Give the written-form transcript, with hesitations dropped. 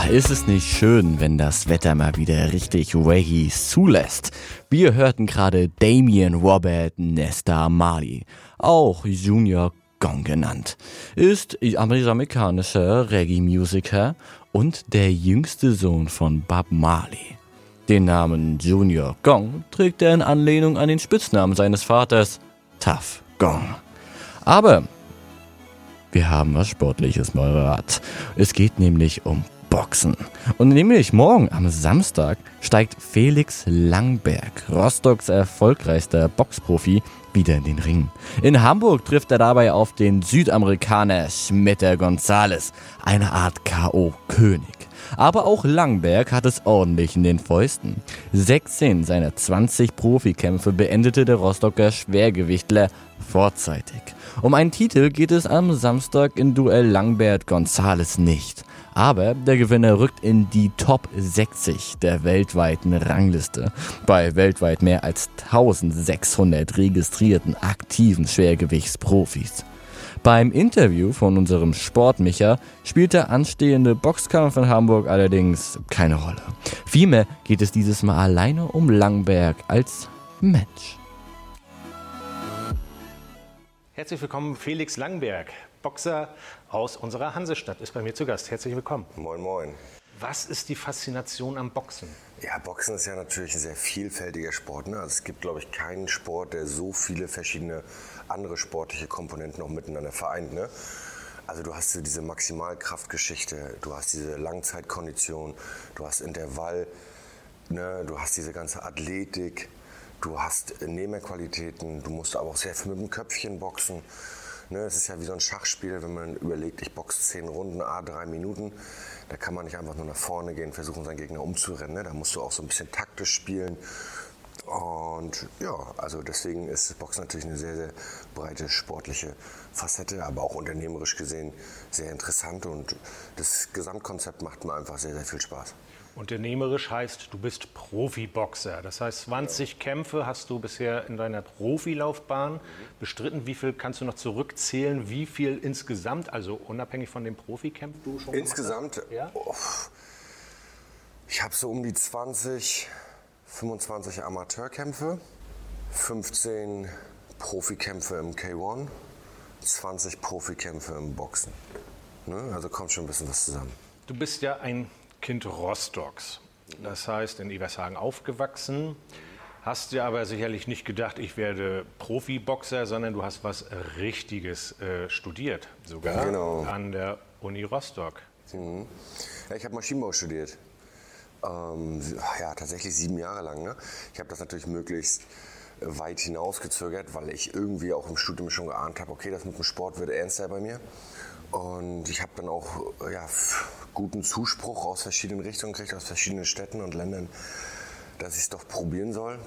ist es nicht schön, wenn das Wetter mal wieder richtig Reggaes zulässt? Wir hörten gerade Damien Robert Nesta Marley, auch Junior Gong genannt, ist amerikanischer Reggae-Musiker und der jüngste Sohn von Bob Marley. Den Namen Junior Gong trägt er in Anlehnung an den Spitznamen seines Vaters, Tough Gong. Aber wir haben was Sportliches parat. Es geht nämlich um Boxen. Und nämlich morgen am Samstag steigt Felix Langberg, Rostocks erfolgreichster Boxprofi, wieder in den Ring. In Hamburg trifft er dabei auf den Südamerikaner Schmitter González, eine Art K.O.-König. Aber auch Langberg hat es ordentlich in den Fäusten. 16 seiner 20 Profikämpfe beendete der Rostocker Schwergewichtler vorzeitig. Um einen Titel geht es am Samstag im Duell Langberg-González nicht. Aber der Gewinner rückt in die Top 60 der weltweiten Rangliste. Bei weltweit mehr als 1600 registrierten aktiven Schwergewichtsprofis. Beim Interview von unserem Sportmicher spielt der anstehende Boxkampf in Hamburg allerdings keine Rolle. Vielmehr geht es dieses Mal alleine um Langberg als Mensch. Herzlich willkommen, Felix Langberg, Boxer aus unserer Hansestadt, ist bei mir zu Gast. Herzlich willkommen. Moin, moin. Was ist die Faszination am Boxen? Ja, Boxen ist ja natürlich ein sehr vielfältiger Sport. Ne? Also es gibt, glaube ich, keinen Sport, der so viele verschiedene andere sportliche Komponenten auch miteinander vereint. Ne? Also du hast so diese Maximalkraftgeschichte, du hast diese Langzeitkondition, du hast Intervall, ne? Du hast diese ganze Athletik, du hast Nehmerqualitäten, du musst aber auch sehr viel mit dem Köpfchen boxen. Ne, es ist ja wie so ein Schachspiel, wenn man überlegt, ich boxe 10 Runden, 3 Minuten. Da kann man nicht einfach nur nach vorne gehen, versuchen seinen Gegner umzurennen. Ne? Da musst du auch so ein bisschen taktisch spielen. Und ja, also deswegen ist Boxen natürlich eine sehr, sehr breite sportliche Facette, aber auch unternehmerisch gesehen sehr interessant. Und das Gesamtkonzept macht mir einfach sehr, sehr viel Spaß. Unternehmerisch heißt, du bist Profiboxer. Das heißt, 20 Kämpfe hast du bisher in deiner Profilaufbahn bestritten. Wie viel kannst du noch zurückzählen? Wie viel insgesamt, also unabhängig von den Profikämpfen, du schon insgesamt? Ja? Ich habe so um die 20, 25 Amateurkämpfe, 15 Profikämpfe im K1, 20 Profikämpfe im Boxen. Ne? Also kommt schon ein bisschen was zusammen. Du bist ja ein Kind Rostocks, das heißt in Evershagen aufgewachsen, hast dir aber sicherlich nicht gedacht, ich werde Profiboxer, sondern du hast was Richtiges studiert, sogar an der Uni Rostock. Mhm. Ja, ich habe Maschinenbau studiert, ja tatsächlich 7 Jahre lang. Ne? Ich habe das natürlich möglichst weit hinausgezögert, weil ich irgendwie auch im Studium schon geahnt habe, okay, das mit dem Sport wird ernster bei mir. Und ich habe dann auch guten Zuspruch aus verschiedenen Richtungen gekriegt, aus verschiedenen Städten und Ländern, dass ich es doch probieren soll.